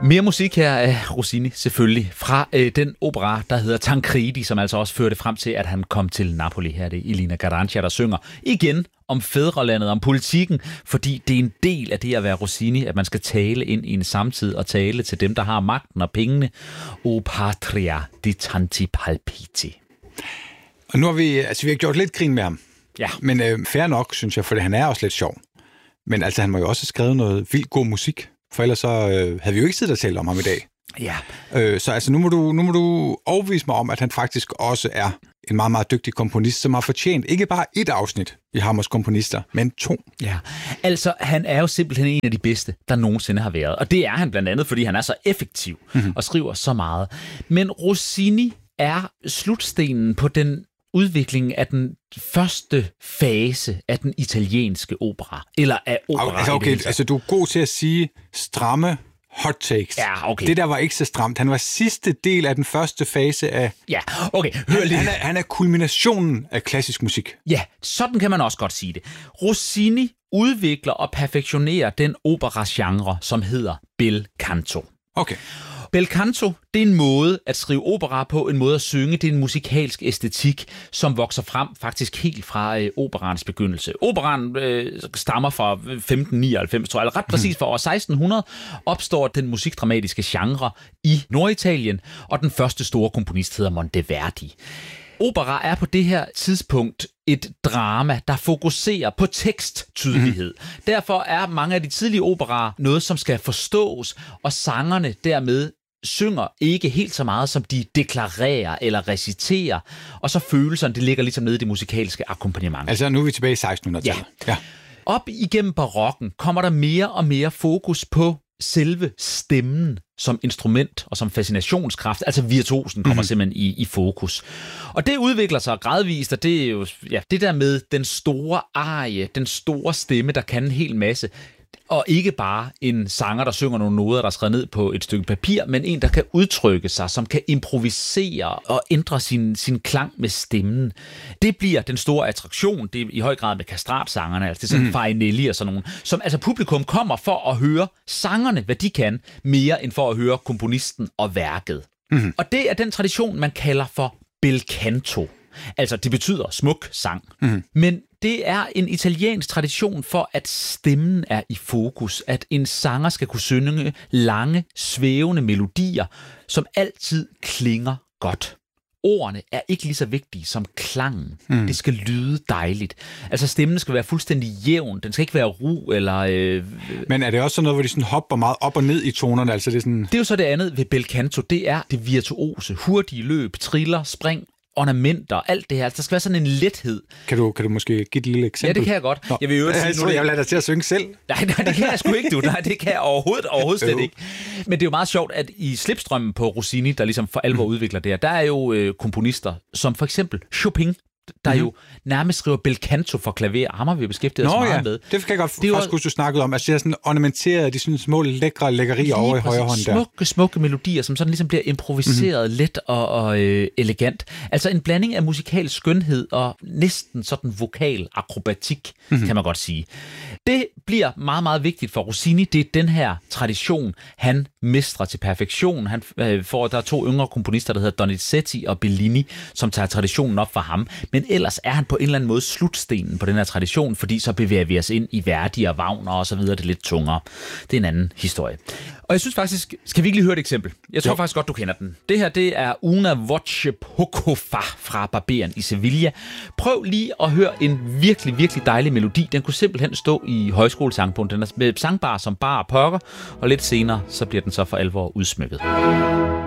Mere musik her af Rossini, selvfølgelig, fra den opera, der hedder Tancredi, som altså også førte frem til, at han kom til Napoli. Her er det Elena Garancia, der synger igen om fædrelandet, om politikken, fordi det er en del af det at være Rossini, at man skal tale ind i en samtid og tale til dem, der har magten og pengene. O patria di tanti palpiti. Og nu har vi har gjort lidt grin med ham. Ja. Men fair nok, synes jeg, for han er også lidt sjov. Men altså, han må jo også have skrevet noget vildt god musik, for ellers så havde vi jo ikke siddet og talt om ham i dag. Ja. Så altså, nu må du overbevise mig om, at han faktisk også er en meget, meget dygtig komponist, som har fortjent ikke bare et afsnit i Hammers komponister, men 2. Ja, altså han er jo simpelthen en af de bedste, der nogensinde har været. Og det er han blandt andet, fordi han er så effektiv og skriver så meget. Men Rossini er slutstenen på den udviklingen af den første fase af den italienske opera, eller af opera. Okay, altså du er god til at sige stramme hot takes. Ja, okay. Det der var ikke så stramt. Han var sidste del af den første fase af... Ja, okay. Hør lige. Han er kulminationen af klassisk musik. Ja, sådan kan man også godt sige det. Rossini udvikler og perfektionerer den opera-genre, som hedder bel canto. Okay. Bel canto, det er en måde at skrive opera på, en måde at synge. Det er en musikalsk æstetik, som vokser frem faktisk helt fra operaens begyndelse. Operaen stammer fra 1599, tror jeg. Ret præcis fra år 1600 opstår den musikdramatiske genre i Norditalien, og den første store komponist hedder Monteverdi. Opera er på det her tidspunkt et drama, der fokuserer på teksttydelighed. Derfor er mange af de tidlige operaer noget, som skal forstås, og sangerne dermed synger ikke helt så meget, som de deklarerer eller reciterer, og så følelserne, det ligger ligesom nede i det musikalske akkompagnement. Altså nu er vi tilbage i 1600-tallet. Ja. Op igennem barokken kommer der mere og mere fokus på selve stemmen som instrument og som fascinationskraft, altså virtuosen kommer simpelthen i fokus. Og det udvikler sig gradvist, og det er jo det der med den store arie, den store stemme, der kan en hel masse. Og ikke bare en sanger, der synger nogle noder, der er skrevet ned på et stykke papir, men en, der kan udtrykke sig, som kan improvisere og ændre sin klang med stemmen. Det bliver den store attraktion. Det er i høj grad med kastratsangerne, altså det er sådan Farinelli og sådan nogle, som altså publikum kommer for at høre sangerne, hvad de kan, mere end for at høre komponisten og værket. Og det er den tradition, man kalder for bel canto. Altså, det betyder smuk sang. Men det er en italiensk tradition for, at stemmen er i fokus. At en sanger skal kunne synge lange, svævende melodier, som altid klinger godt. Ordene er ikke lige så vigtige som klangen. Det skal lyde dejligt. Altså, stemmen skal være fuldstændig jævn. Den skal ikke være ru eller... Men er det også sådan noget, hvor de sådan hopper meget op og ned i tonerne? Altså, det er jo så det andet ved bel canto. Det er det virtuose. Hurtige løb, triller, spring, ornamenter, alt det her. Altså, der skal være sådan en lethed. Kan du måske give et lille eksempel? Ja, det kan jeg godt. Jeg vil jeg lade dig til at synge selv. Nej, det kan jeg sgu ikke, du. Nej, det kan jeg overhovedet slet ikke. Men det er jo meget sjovt, at i slipstrømmen på Rossini, der ligesom for alvor udvikler det her, der er jo komponister, som for eksempel Chopin, der jo nærmest skriver bel canto for klaver. Ham har vi beskæftiget os meget med. Det kan jeg godt faktisk huske, du snakkede om. Altså, det er sådan ornamenteret, de sådan små lækkerier over i højre hånd der. Smukke melodier, som sådan ligesom bliver improviseret let og elegant. Altså en blanding af musikalsk skønhed og næsten sådan vokal akrobatik, kan man godt sige. Det bliver meget, meget vigtigt for Rossini. Det er den her tradition, han mestrer til perfektion. Der er 2 yngre komponister, der hedder Donizetti og Bellini, som tager traditionen op for ham. Men ellers er han på en eller anden måde slutstenen på den her tradition, fordi så bevæger vi os ind i Verdi og Wagner og så videre. Det er lidt tungere. Det er en anden historie. Og jeg synes faktisk, skal vi ikke lige høre et eksempel? Jeg tror faktisk godt, du kender den. Det her, det er Una voce poco fa fra Barberen i Sevilla. Prøv lige at høre en virkelig, virkelig dejlig melodi. Den kunne simpelthen stå i højskolesangbogen. Den er sangbar som bare pokker, og lidt senere, så bliver den så for alvor udsmykket.